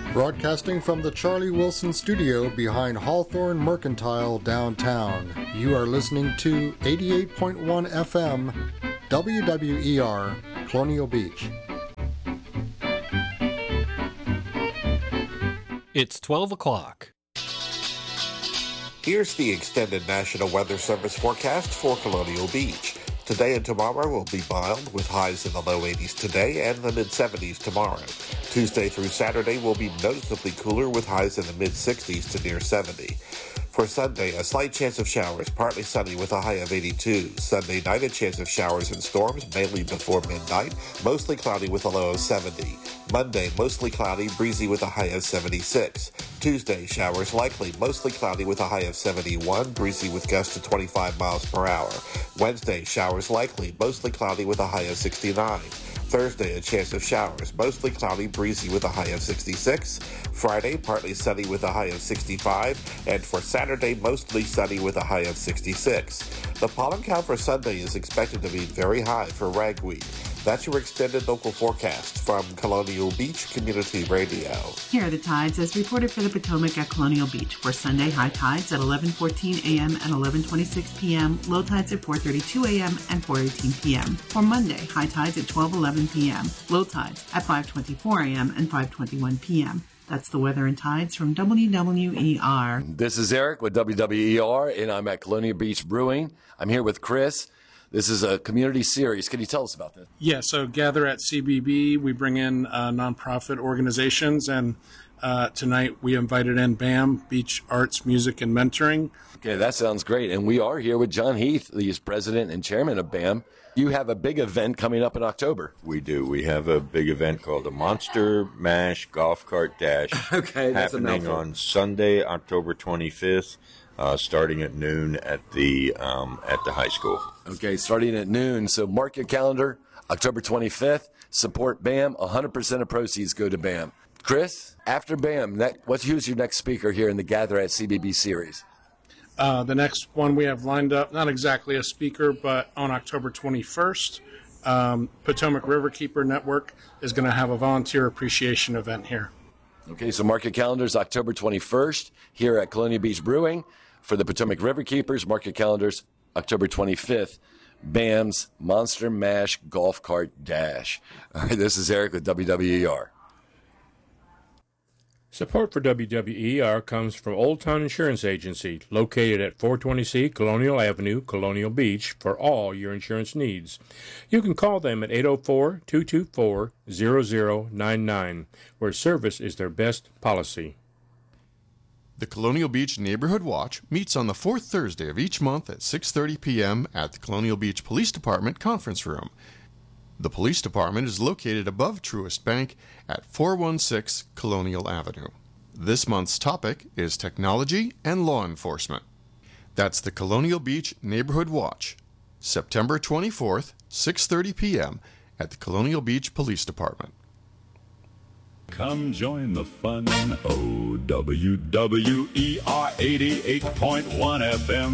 Broadcasting from the Charlie Wilson Studio behind Hawthorne Mercantile downtown, you are listening to 88.1 FM WWER, Colonial Beach. It's 12 o'clock. Here's the extended National Weather Service forecast for Colonial Beach. Today and tomorrow will be mild with highs in the low 80s today and the mid-70s tomorrow. Tuesday through Saturday will be noticeably cooler with highs in the mid-60s to near 70. For Sunday, a slight chance of showers, partly sunny with a high of 82. Sunday night, a chance of showers and storms, mainly before midnight, mostly cloudy with a low of 70. Monday, mostly cloudy, breezy with a high of 76. Tuesday, showers likely, mostly cloudy with a high of 71, breezy with gusts to 25 miles per hour. Wednesday, showers likely, mostly cloudy with a high of 69. Thursday, a chance of showers, mostly cloudy, breezy with a high of 66. Friday, partly sunny with a high of 65. And for Saturday, mostly sunny with a high of 66. The pollen count for Sunday is expected to be very high for ragweed. That's your extended local forecast from Colonial Beach Community Radio. Here are the tides as reported for the Potomac at Colonial Beach. For Sunday, high tides at 11:14 a.m. and 11:26 p.m., low tides at 4:32 a.m. and 4:18 p.m. For Monday, high tides at 12:11 p.m., low tides at 5:24 a.m. and 5:21 p.m. That's the weather and tides from WWER. This is Eric with WWER, and I'm at Colonial Beach Brewing. I'm here with Chris. This is a community series. Can you tell us about this? Yeah, so Gather at CBB. We bring in nonprofit organizations, and tonight we invited in BAM, Beach Arts, Music, and Mentoring. Okay, that sounds great. And we are here with John Heath, the president and chairman of BAM. You have a big event coming up in October. We do. We have a big event called the Monster Mash Golf Cart Dash. Okay, that's happening on Sunday, October 25th. Starting at noon at the high school. Okay, starting at noon. So mark your calendar, October 25th. Support BAM. 100% of proceeds go to BAM. Chris, after BAM, who's your next speaker here in the Gather at CBB series? The next one we have lined up, not exactly a speaker, but on October 21st, Potomac Riverkeeper Network is going to have a volunteer appreciation event here. Okay, so mark your calendars, October 21st here at Colonial Beach Brewing. For the Potomac Riverkeepers, mark your calendars, October 25th, BAM's Monster Mash Golf Cart Dash. All right, this is Eric with WWER. Support for WWER comes from Old Town Insurance Agency, located at 420C Colonial Avenue, Colonial Beach, for all your insurance needs. You can call them at 804-224-0099, where service is their best policy. The Colonial Beach Neighborhood Watch meets on the fourth Thursday of each month at 6:30 p.m. at the Colonial Beach Police Department Conference Room. The police department is located above Truist Bank at 416 Colonial Avenue. This month's topic is technology and law enforcement. That's the Colonial Beach Neighborhood Watch, September 24th, 6:30 p.m. at the Colonial Beach Police Department. Come join the fun. WWER 88.1 FM.